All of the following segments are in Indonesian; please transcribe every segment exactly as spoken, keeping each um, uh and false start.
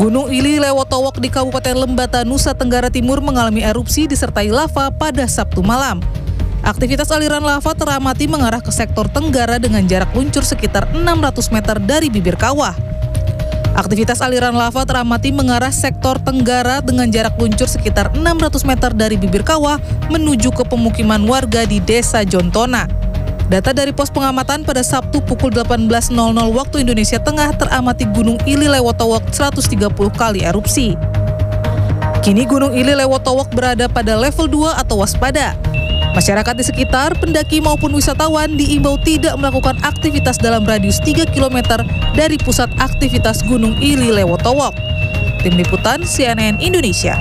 Gunung Ili Lewotowok di Kabupaten Lembata, Nusa Tenggara Timur mengalami erupsi disertai lava pada Sabtu malam. Aktivitas aliran lava teramati mengarah ke sektor tenggara dengan jarak luncur sekitar enam ratus meter dari bibir kawah. Aktivitas aliran lava teramati mengarah sektor tenggara dengan jarak luncur sekitar enam ratus meter dari bibir kawah menuju ke pemukiman warga di Desa Jontona. Data dari pos pengamatan pada Sabtu pukul delapan belas nol nol waktu Indonesia Tengah teramati Gunung Ili Lewotowok seratus tiga puluh kali erupsi. Kini Gunung Ili Lewotowok berada pada level dua atau waspada. Masyarakat di sekitar, pendaki maupun wisatawan diimbau tidak melakukan aktivitas dalam radius tiga kilometer dari pusat aktivitas Gunung Ili Lewotowok. Tim Liputan C N N Indonesia.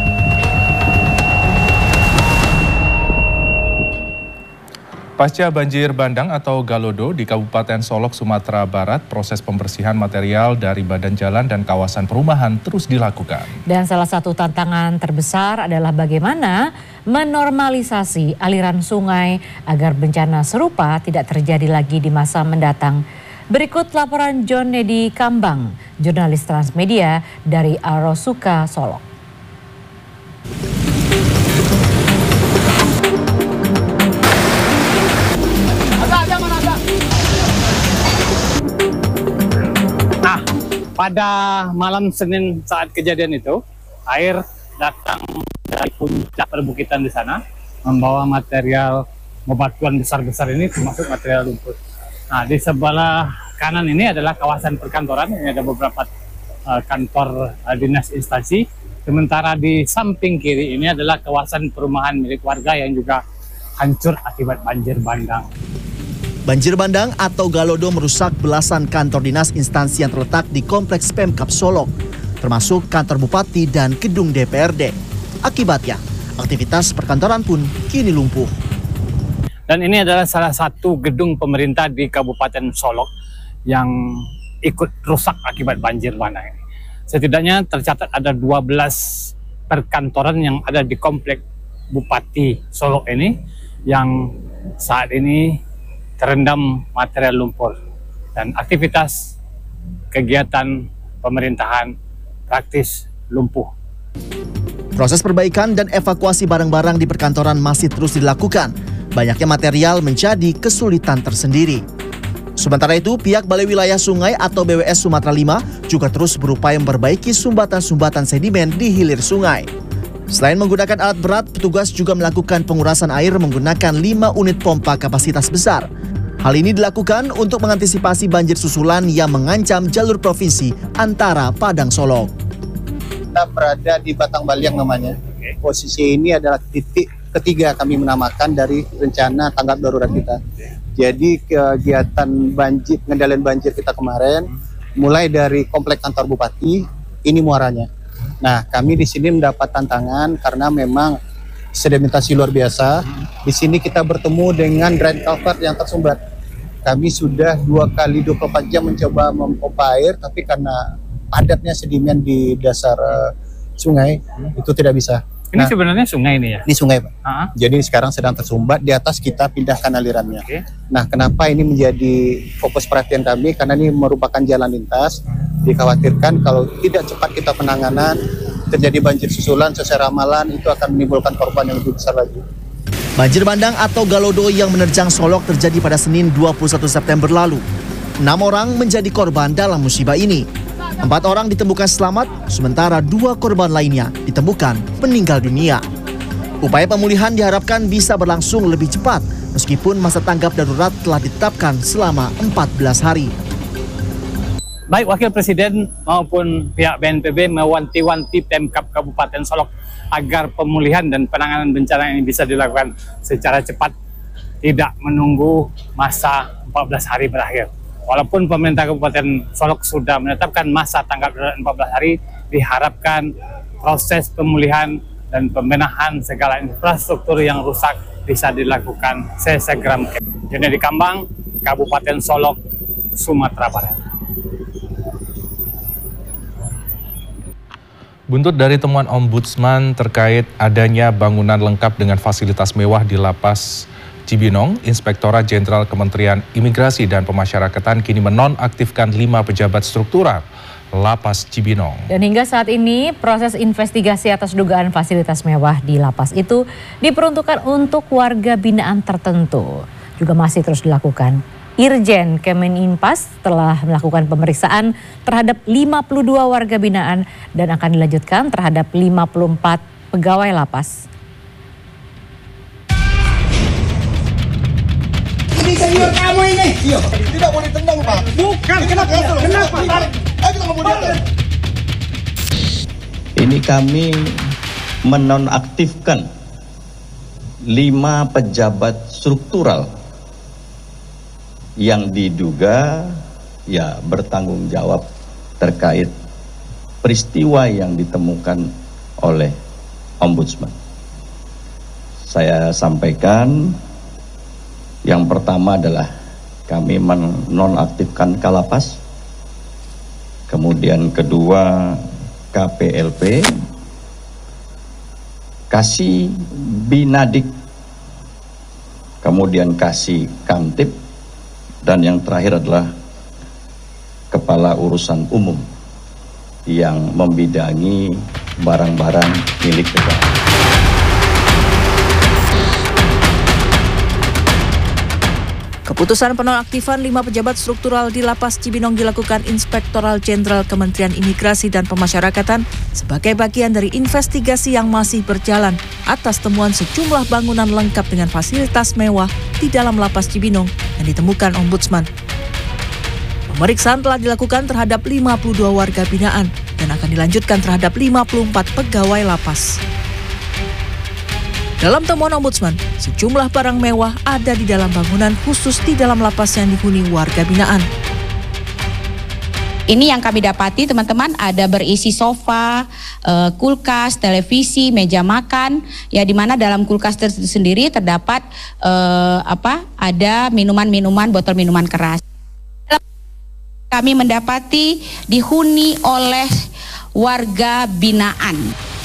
Pasca banjir bandang atau Galodo di Kabupaten Solok, Sumatera Barat, proses pembersihan material dari badan jalan dan kawasan perumahan terus dilakukan. Dan salah satu tantangan terbesar adalah bagaimana menormalisasi aliran sungai agar bencana serupa tidak terjadi lagi di masa mendatang. Berikut laporan John Nedi Kambang, jurnalis Transmedia dari Arosuka, Solok. Pada malam Senin saat kejadian itu, air datang dari puncak perbukitan di sana, membawa material bebatuan besar-besar ini, termasuk material lumpur. Nah, di sebelah kanan ini adalah kawasan perkantoran, ini ada beberapa uh, kantor uh, dinas instansi. Sementara di samping kiri ini adalah kawasan perumahan milik warga yang juga hancur akibat banjir bandang. Banjir bandang atau Galodo merusak belasan kantor dinas instansi yang terletak di Kompleks Pemkab Solok, termasuk kantor bupati dan gedung D P R D. Akibatnya, aktivitas perkantoran pun kini lumpuh. Dan ini adalah salah satu gedung pemerintah di Kabupaten Solok yang ikut rusak akibat banjir bandang ini. Setidaknya tercatat ada dua belas perkantoran yang ada di Kompleks Bupati Solok ini yang saat ini terendam material lumpur, dan aktivitas kegiatan pemerintahan praktis lumpuh. Proses perbaikan dan evakuasi barang-barang di perkantoran masih terus dilakukan. Banyaknya material menjadi kesulitan tersendiri. Sementara itu, pihak Balai Wilayah Sungai atau B W S Sumatera lima juga terus berupaya memperbaiki sumbatan-sumbatan sedimen di hilir sungai. Selain menggunakan alat berat, petugas juga melakukan pengurasan air menggunakan lima unit pompa kapasitas besar. Hal ini dilakukan untuk mengantisipasi banjir susulan yang mengancam jalur provinsi antara Padang Solok. Kita berada di Batang Baliang namanya. Posisi ini adalah titik ketiga kami menamakan dari rencana tanggap darurat kita. Jadi kegiatan banjir, pengendalian banjir kita kemarin, mulai dari komplek kantor bupati, ini muaranya. Nah, kami di sini mendapat tantangan karena memang sedimentasi luar biasa. Di sini kita bertemu dengan drain culvert yang tersumbat. Kami sudah dua kali dua puluh empat jam mencoba memompa air, tapi karena padatnya sedimen di dasar uh, sungai, itu tidak bisa. Ini nah, sebenarnya sungai ini ya? Ini sungai, Pak. Uh-huh. Jadi sekarang sedang tersumbat, di atas kita pindahkan alirannya. Okay. Nah, kenapa ini menjadi fokus perhatian kami? Karena ini merupakan jalan lintas. Dikhawatirkan kalau tidak cepat kita penanganan, terjadi banjir susulan sesuai ramalan, itu akan menimbulkan korban yang lebih besar lagi. Banjir bandang atau Galodo yang menerjang Solok terjadi pada Senin dua puluh satu September lalu. Enam orang menjadi korban dalam musibah ini. Empat orang ditemukan selamat, sementara dua korban lainnya ditemukan meninggal dunia. Upaya pemulihan diharapkan bisa berlangsung lebih cepat, meskipun masa tanggap darurat telah ditetapkan selama empat belas hari. Baik Wakil Presiden maupun pihak B N P B mewanti-wanti Pemkab Kabupaten Solok agar pemulihan dan penanganan bencana ini bisa dilakukan secara cepat, tidak menunggu masa empat belas hari berakhir. Walaupun pemerintah Kabupaten Solok sudah menetapkan masa tanggap darurat empat belas hari, diharapkan proses pemulihan dan pembenahan segala infrastruktur yang rusak bisa dilakukan sesegera mungkin. Jadi di Kambang, Kabupaten Solok, Sumatera Barat. Buntut dari temuan Ombudsman terkait adanya bangunan lengkap dengan fasilitas mewah di Lapas Cibinong, Inspektorat Jenderal Kementerian Imigrasi dan Pemasyarakatan kini menonaktifkan lima pejabat struktural. Lapas Cibinong. Dan hingga saat ini proses investigasi atas dugaan fasilitas mewah di lapas itu diperuntukkan untuk warga binaan tertentu juga masih terus dilakukan. Irjen Kemeninpas telah melakukan pemeriksaan terhadap lima puluh dua warga binaan dan akan dilanjutkan terhadap lima puluh empat pegawai lapas. Ini senior kamu ini. Iya, tidak boleh tendang, Pak. Bukan, kenapa? Kenapa? Ayo kita ngomong dia. Ini kami menonaktifkan lima pejabat struktural yang diduga ya bertanggung jawab terkait peristiwa yang ditemukan oleh Ombudsman. Saya sampaikan yang pertama adalah kami menonaktifkan Kalapas, kemudian kedua K P L P, Kasih Binadik, kemudian Kasih Kamtib, dan yang terakhir adalah Kepala Urusan Umum yang membidangi barang-barang milik negara. Keputusan penonaktifan lima pejabat struktural di Lapas Cibinong dilakukan Inspektoral Jenderal Kementerian Imigrasi dan Pemasyarakatan sebagai bagian dari investigasi yang masih berjalan atas temuan sejumlah bangunan lengkap dengan fasilitas mewah di dalam Lapas Cibinong yang ditemukan Ombudsman. Pemeriksaan telah dilakukan terhadap lima puluh dua warga binaan dan akan dilanjutkan terhadap lima puluh empat pegawai lapas. Dalam temuan Ombudsman, sejumlah barang mewah ada di dalam bangunan khusus di dalam lapas yang dihuni warga binaan. Ini yang kami dapati teman-teman, ada berisi sofa, uh, kulkas, televisi, meja makan, ya di mana dalam kulkas tersebut sendiri terdapat uh, apa? Ada minuman-minuman, botol minuman keras. Kami mendapati dihuni oleh warga binaan.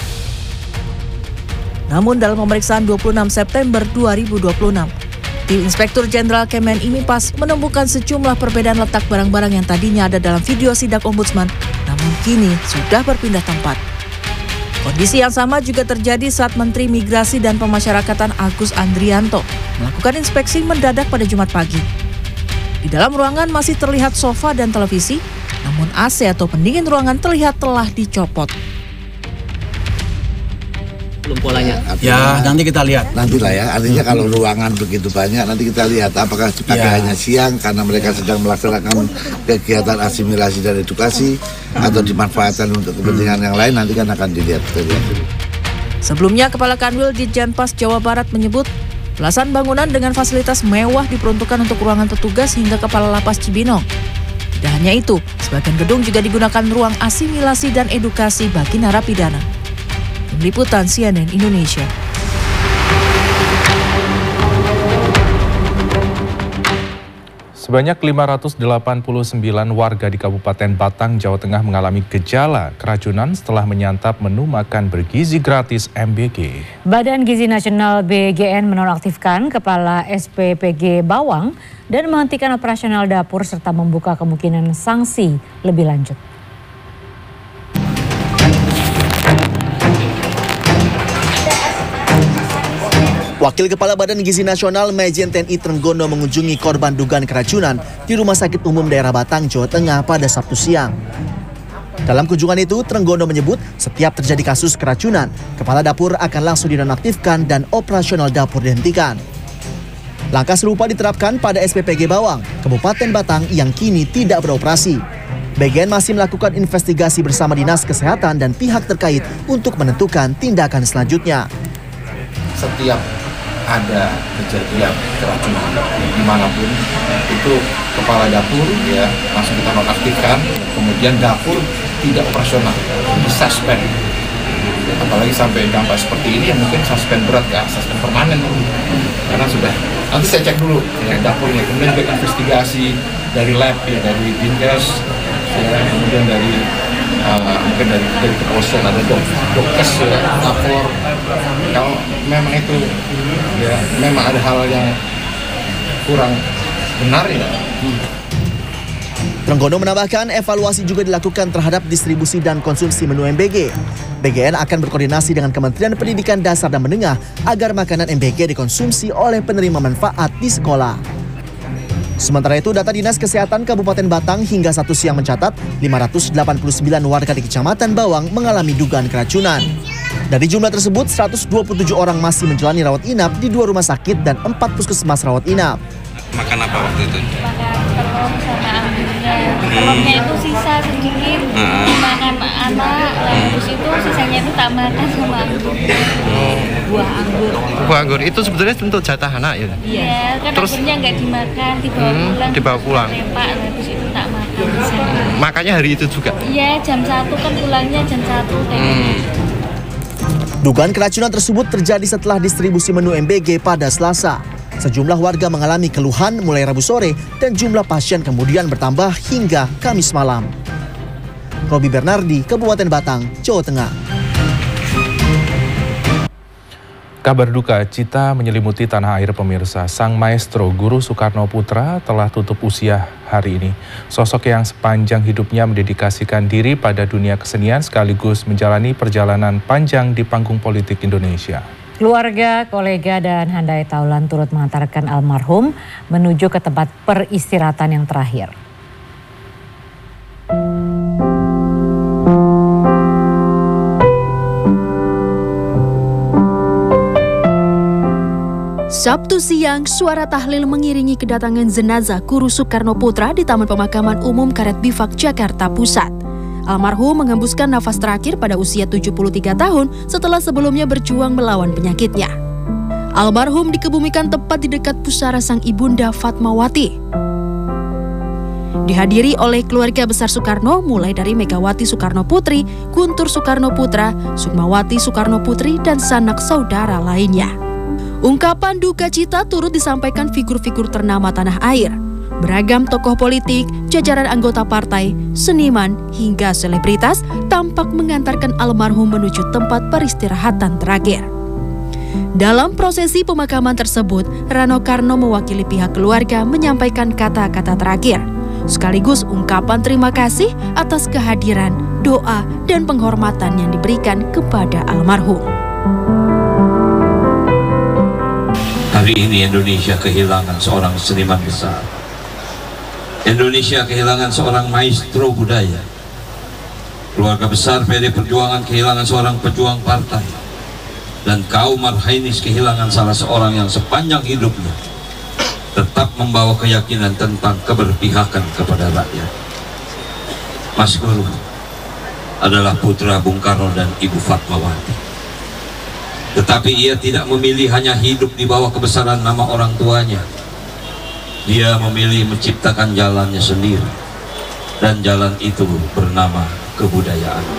Namun dalam pemeriksaan dua puluh enam September dua ribu dua puluh enam, Tim Inspektur Jenderal Kemeninpas menemukan sejumlah perbedaan letak barang-barang yang tadinya ada dalam video sidak Ombudsman, namun kini sudah berpindah tempat. Kondisi yang sama juga terjadi saat Menteri Migrasi dan Pemasyarakatan Agus Andrianto melakukan inspeksi mendadak pada Jumat pagi. Di dalam ruangan masih terlihat sofa dan televisi, namun A C atau pendingin ruangan terlihat telah dicopot. Belum polanya. Ya, nanti kita lihat. Nanti lah ya, artinya hmm. kalau ruangan begitu banyak, nanti kita lihat apakah dipakai ya. hanya siang karena mereka sedang melaksanakan kegiatan asimilasi dan edukasi, hmm. atau dimanfaatkan untuk kepentingan hmm. yang lain, nanti kan akan dilihat. Sebelumnya, Kepala Kanwil Ditjenpas Jawa Barat menyebut, belasan bangunan dengan fasilitas mewah diperuntukkan untuk ruangan petugas hingga Kepala Lapas Cibinong. Tidak hanya itu, sebagian gedung juga digunakan ruang asimilasi dan edukasi bagi narapidana. Tim Liputan C N N Indonesia. Sebanyak lima ratus delapan puluh sembilan warga di Kabupaten Batang, Jawa Tengah mengalami gejala keracunan setelah menyantap menu makan bergizi gratis M B G. Badan Gizi Nasional B G N menonaktifkan Kepala S P P G Bawang dan menghentikan operasional dapur serta membuka kemungkinan sanksi lebih lanjut. Wakil Kepala Badan Gizi Nasional Majen T N I Trenggono mengunjungi korban dugaan keracunan di Rumah Sakit Umum Daerah Batang, Jawa Tengah pada Sabtu siang. Dalam kunjungan itu, Trenggono menyebut setiap terjadi kasus keracunan, kepala dapur akan langsung dinonaktifkan dan operasional dapur dihentikan. Langkah serupa diterapkan pada S P P G Bawang, Kabupaten Batang yang kini tidak beroperasi. B G N masih melakukan investigasi bersama Dinas Kesehatan dan pihak terkait untuk menentukan tindakan selanjutnya. Setiap ada kejadian keracunan dimanapun itu kepala dapur ya langsung kita nonaktifkan, kemudian dapur tidak operasional, disuspend. Apalagi sampai dampak seperti ini yang mungkin suspend berat ya, suspend permanen karena sudah nanti saya cek dulu ya dapurnya, kemudian juga investigasi dari lab ya, dari Dinkes ya, kemudian dari uh, mungkin dari dari kepolisian ada dok dokes ya, lapor kalau memang itu ya memang ada hal yang kurang benar ya. Hmm. Trenggono menambahkan evaluasi juga dilakukan terhadap distribusi dan konsumsi menu M B G. B G N akan berkoordinasi dengan Kementerian Pendidikan Dasar dan Menengah agar makanan M B G dikonsumsi oleh penerima manfaat di sekolah. Sementara itu, data Dinas Kesehatan Kabupaten Batang hingga Sabtu siang mencatat lima ratus delapan puluh sembilan warga di Kecamatan Bawang mengalami dugaan keracunan. Dari jumlah tersebut, seratus dua puluh tujuh orang masih menjalani rawat inap di dua rumah sakit dan empat puskesmas rawat inap. Makan apa waktu itu? Makan telur sama anggurnya. Telurnya itu sisa sedikit, hmm. makan anak, terus itu sisanya itu tak makan sama anggur. Hmm. Buah anggur. Buah anggur itu sebetulnya bentuk jatah anak ya? Iya, kan terus, akhirnya nggak dimakan, dibawa hmm, pulang. Dibawa pulang. Repak, terus itu tak makan. Sana. Makannya hari itu juga? Iya, jam satu kan pulangnya jam satu. Hmm. Dugaan keracunan tersebut terjadi setelah distribusi menu M B G pada Selasa. Sejumlah warga mengalami keluhan mulai Rabu sore dan jumlah pasien kemudian bertambah hingga Kamis malam. Robi Bernardi, Kabupaten Batang, Jawa Tengah. Kabar duka cita menyelimuti tanah air pemirsa. Sang maestro Guru Soekarno Putra telah tutup usia hari ini. Sosok yang sepanjang hidupnya mendedikasikan diri pada dunia kesenian sekaligus menjalani perjalanan panjang di panggung politik Indonesia. Keluarga, kolega, dan handai taulan turut mengantarkan almarhum menuju ke tempat peristirahatan yang terakhir. Sabtu siang, suara tahlil mengiringi kedatangan jenazah Guru Soekarno Putra di Taman Pemakaman Umum Karet Bifak, Jakarta Pusat. Almarhum menghembuskan nafas terakhir pada usia tujuh puluh tiga tahun setelah sebelumnya berjuang melawan penyakitnya. Almarhum dikebumikan tepat di dekat pusara sang ibunda Fatmawati. Dihadiri oleh keluarga besar Soekarno mulai dari Megawati Soekarno Putri, Guntur Soekarno Putra, Sukmawati Soekarno Putri, dan sanak saudara lainnya. Ungkapan duka cita turut disampaikan figur-figur ternama tanah air. Beragam tokoh politik, jajaran anggota partai, seniman, hingga selebritas tampak mengantarkan almarhum menuju tempat peristirahatan terakhir. Dalam prosesi pemakaman tersebut, Rano Karno mewakili pihak keluarga menyampaikan kata-kata terakhir, sekaligus ungkapan terima kasih atas kehadiran, doa, dan penghormatan yang diberikan kepada almarhum. Hari ini Indonesia kehilangan seorang seniman besar. Indonesia kehilangan seorang maestro budaya. Keluarga besar P D Perjuangan kehilangan seorang pejuang partai. Dan kaum Marhainis kehilangan salah seorang yang sepanjang hidupnya tetap membawa keyakinan tentang keberpihakan kepada rakyat. Mas Guru adalah putra Bung Karno dan Ibu Fatmawati. Tetapi ia tidak memilih hanya hidup di bawah kebesaran nama orang tuanya. Dia memilih menciptakan jalannya sendiri, dan jalan itu bernama kebudayaan.